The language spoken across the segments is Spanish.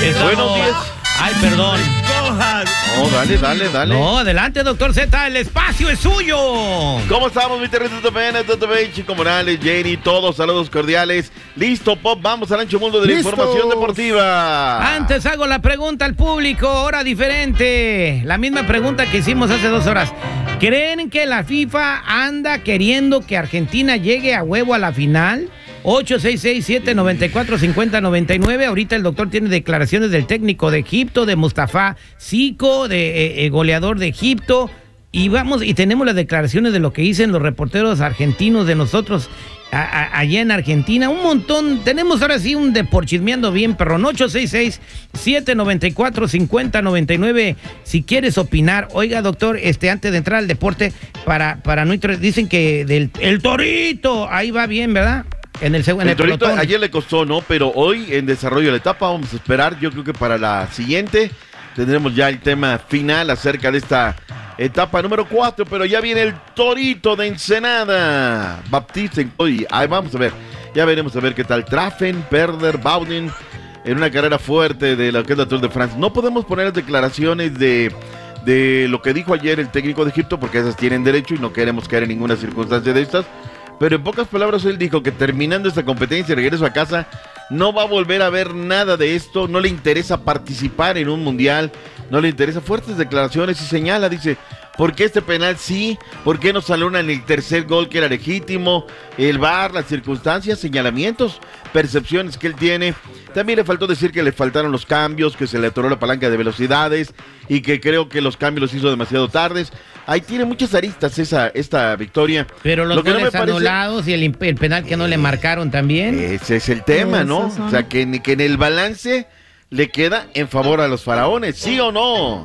Buenos días. Ay, perdón. No, dale. No, adelante, doctor Z, el espacio es suyo. ¿Cómo estamos, mi territorio Chico Morales, Jenny, todos, saludos cordiales. Listo, Pop, vamos al ancho mundo de la información deportiva. Antes hago la pregunta al público, hora diferente. La misma pregunta que hicimos hace 2 horas. ¿Creen que la FIFA anda queriendo que Argentina llegue a huevo a la final? 866-794-5099. Ahorita el doctor tiene declaraciones del técnico de Egipto, de Mustafa Zico, de goleador de Egipto. Y tenemos las declaraciones de lo que dicen los reporteros argentinos de nosotros allá en Argentina. Un montón. Tenemos ahora sí un deporchismeando bien, perrón. 866-794-5099. Si quieres opinar. Oiga, doctor, antes de entrar al deporte, para no dicen que el Torito, ahí va bien, ¿verdad? En el Torito ayer le costó, ¿no? Pero hoy en desarrollo de la etapa vamos a esperar. Yo creo que para la siguiente tendremos ya el tema final acerca de esta etapa número 4. Pero ya viene el Torito de Ensenada. Baptiste hoy. Ahí vamos a ver. Ya veremos a ver qué tal. Trafen, Perder, Baudin en una carrera fuerte de lo que es la Tour de France. No podemos poner las declaraciones de lo que dijo ayer el técnico de Egipto porque esas tienen derecho y no queremos caer en ninguna circunstancia de estas. Pero en pocas palabras él dijo que terminando esta competencia y regreso a casa no va a volver a ver nada de esto, no le interesa participar en un mundial, no le interesa. Fuertes declaraciones y señala, dice, ¿por qué este penal sí? ¿Por qué no salió en el tercer gol que era legítimo? El VAR, las circunstancias, señalamientos, percepciones que él tiene. También le faltó decir que le faltaron los cambios, que se le atoró la palanca de velocidades y que creo que los cambios los hizo demasiado tardes. Ahí tiene muchas aristas esta victoria. Pero los goles anulados y el penal que no le marcaron también. Ese es el tema, ¿no? O sea, que en el balance le queda en favor a los faraones, ¿sí o no?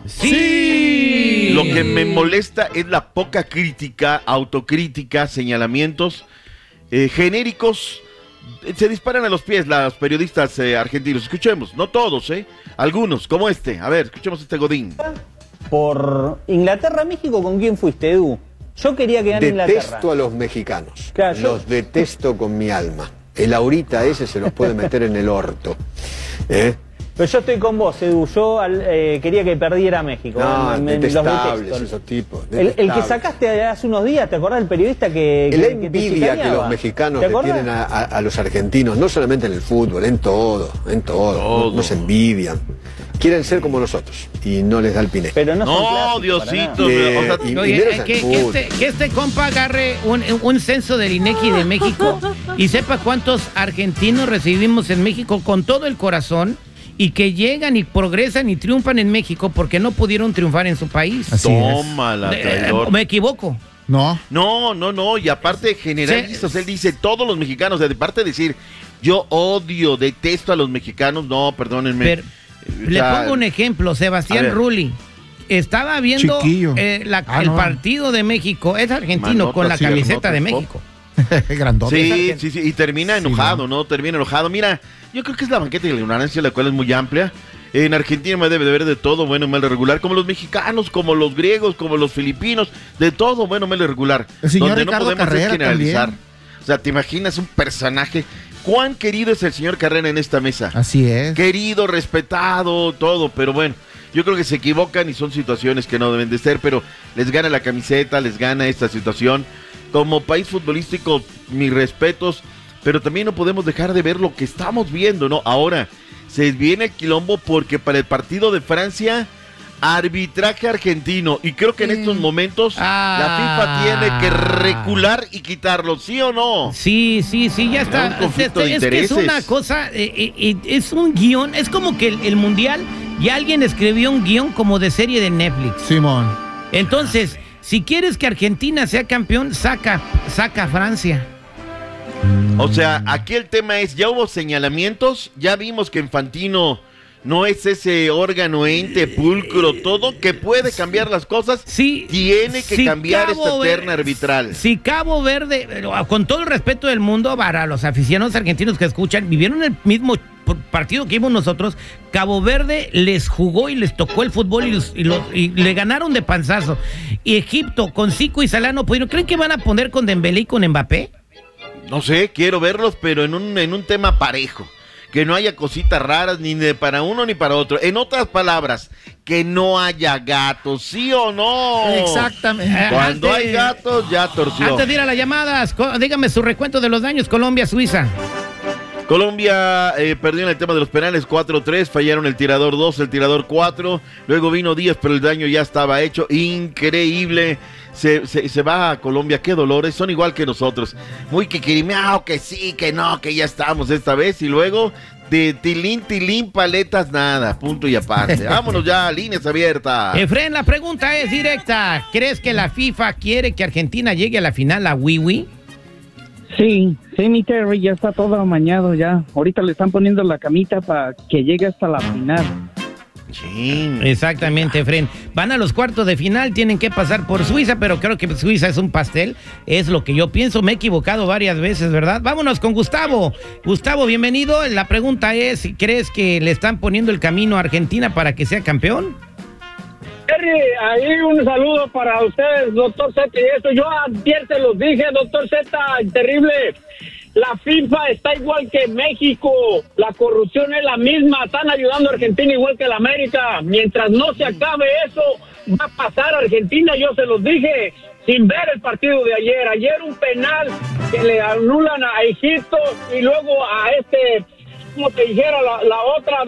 ¡Sí! Lo que me molesta es la poca crítica, autocrítica, señalamientos genéricos. Se disparan a los pies los periodistas argentinos. Escuchemos, no todos, algunos, como este. A ver, escuchemos Godín. Por Inglaterra-México, ¿con quién fuiste, Edu? Yo quería que gane Inglaterra. Detesto a los mexicanos. Claro, los detesto con mi alma. El ahorita ese se los puede meter en el orto. Pero yo estoy con vos, Edu. Yo quería que perdiera México. No, detestables esos tipos. El que sacaste hace unos días, ¿te acordás del periodista que la envidia que los mexicanos le tienen a los argentinos, no solamente en el fútbol, en todo. Nos envidian. Quieren ser como nosotros y no les da el piné. Pero no, Diosito. Que este compa agarre un censo del INEGI de México y sepa cuántos argentinos recibimos en México con todo el corazón y que llegan y progresan y triunfan en México porque no pudieron triunfar en su país. Tómala, traidor. ¿Me equivoco? No, y aparte generalistas, él dice todos los mexicanos, de parte de decir yo odio, detesto a los mexicanos, no, perdónenme. Le pongo un ejemplo, Sebastián Rulli. Estaba viendo el partido de México, es argentino, con la camiseta de México. Sí, y termina enojado, ¿no? Termina enojado. Mira, yo creo que es la banqueta y la ignorancia, la cual es muy amplia. En Argentina me debe de ver de todo, bueno, mal, regular, como los mexicanos, como los griegos, como los filipinos, de todo, bueno, mal, regular. El señor donde Ricardo no podemos Carrera generalizar. también. O sea, ¿te imaginas un personaje? ¿Cuán querido es el señor Carrera en esta mesa? Así es. Querido, respetado, todo, pero bueno, yo creo que se equivocan y son situaciones que no deben de ser, pero les gana la camiseta, les gana esta situación. Como país futbolístico, mis respetos, pero también no podemos dejar de ver lo que estamos viendo, ¿no? Ahora, se viene el quilombo porque para el partido de Francia, arbitraje argentino, y creo que en estos momentos la FIFA tiene que recular y quitarlo, ¿sí o no? Sí, ya está. Un conflicto de intereses. Que es una cosa, es un guión, es como que el mundial, ya alguien escribió un guión como de serie de Netflix. Simón. Entonces, si quieres que Argentina sea campeón, saca a Francia. O sea, aquí el tema es, ya hubo señalamientos, ya vimos que Infantino no es ese órgano, ente, pulcro, todo, que puede cambiar las cosas. Sí, tiene que cambiar esta terna arbitral. Si Cabo Verde, con todo el respeto del mundo para los aficionados argentinos que escuchan, vivieron el mismo partido que vimos nosotros. Cabo Verde les jugó y les tocó el fútbol y le ganaron de panzazo. Y Egipto, con Zico y Salah no pudieron. ¿Creen que van a poner con Dembélé y con Mbappé? No sé, quiero verlos, pero en un tema parejo. que no haya cositas raras ni para uno ni para otro. En otras palabras, que no haya gatos, ¿sí o no? Exactamente. Cuando hay gatos, ya torció. Antes de ir a las llamadas, dígame su recuento de los daños, Colombia-Suiza. Colombia perdió en el tema de los penales 4-3, fallaron el tirador 2, el tirador 4, luego vino Díaz, pero el daño ya estaba hecho, increíble, se va a Colombia, qué dolores, son igual que nosotros, muy kikirimeao, que sí, que no, que ya estamos esta vez, y luego de tilín, paletas, nada, punto y aparte. Vámonos ya, líneas abiertas. Efren, la pregunta es directa, ¿crees que la FIFA quiere que Argentina llegue a la final a Wiwi? Sí, mi Terry ya está todo amañado ya. Ahorita le están poniendo la camita para que llegue hasta la final. Sí. Exactamente, Efren. Van a los cuartos de final, tienen que pasar por Suiza, pero creo que Suiza es un pastel. Es lo que yo pienso, me he equivocado varias veces, ¿verdad? Vámonos con Gustavo. Gustavo, bienvenido. La pregunta es, ¿crees que le están poniendo el camino a Argentina para que sea campeón? Terry, ahí un saludo para ustedes, doctor Z, y esto yo ayer se los dije, doctor Z, terrible, la FIFA está igual que México, la corrupción es la misma, están ayudando a Argentina igual que la América, mientras no se acabe eso, va a pasar a Argentina, yo se los dije, sin ver el partido de ayer un penal que le anulan a Egipto, y luego a como te dijera, la otra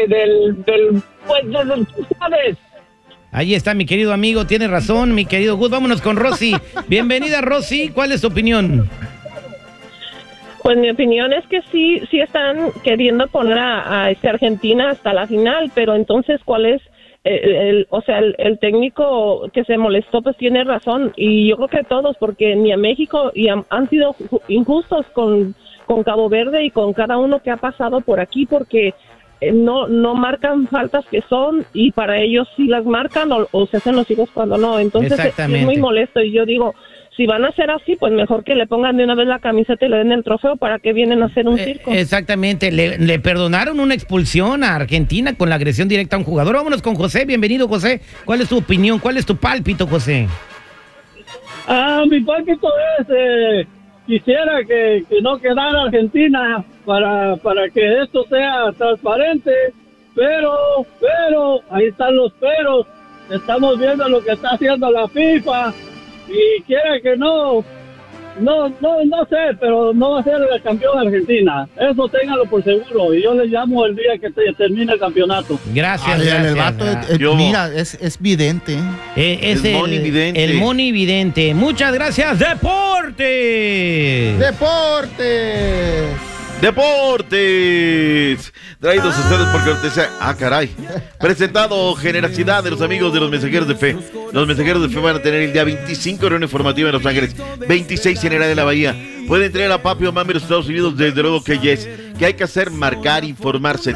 ¿sabes? Ahí está, mi querido amigo, tiene razón, mi querido Gus. Vámonos con Rosy. Bienvenida, Rosy. ¿Cuál es tu opinión? Pues mi opinión es que sí están queriendo poner a Argentina hasta la final, pero entonces, ¿cuál es? El técnico que se molestó, pues tiene razón. Y yo creo que todos, porque ni a México han sido injustos con Cabo Verde y con cada uno que ha pasado por aquí, porque no marcan faltas que son, y para ellos sí las marcan o se hacen los hijos cuando no. Entonces es muy molesto, y yo digo, si van a hacer así, pues mejor que le pongan de una vez la camiseta y le den el trofeo. ¿Para qué vienen a hacer un circo? Exactamente, le perdonaron una expulsión a Argentina con la agresión directa a un jugador. Vámonos con José, bienvenido, José. ¿Cuál es tu opinión? ¿Cuál es tu pálpito, José? Mi pálpito es... quisiera que no quedara Argentina para que esto sea transparente, pero ahí están los peros. Estamos viendo lo que está haciendo la FIFA y quiere que no sé, pero no va a ser el campeón de Argentina. Eso ténganlo por seguro, y yo les llamo el día que termine el campeonato. Gracias. El vato, mira, es vidente. Es el monividente. El monividente. Muchas gracias, Deportes. Deportes, traídos a ustedes por cortesía. Caray. Presentado generosidad de los amigos de los Mensajeros de Fe. Los Mensajeros de Fe van a tener el día 25 reunión informativa en Los Ángeles, 26 en de la Bahía. Pueden traer a papi o mami de los Estados Unidos, desde luego que yes. ¿Qué hay que hacer? Marcar, informarse.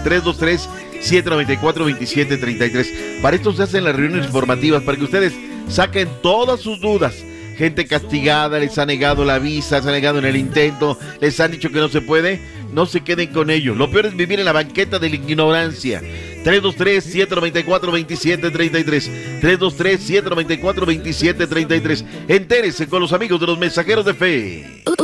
323-794-2733. Para esto se hacen las reuniones informativas, para que ustedes saquen todas sus dudas. Gente castigada, les ha negado la visa, se ha negado en el intento, les han dicho que no se puede, no se queden con ellos. Lo peor es vivir en la banqueta de la ignorancia. 323-794-2733. 323-794-2733. Entérese con los amigos de los Mensajeros de Fe.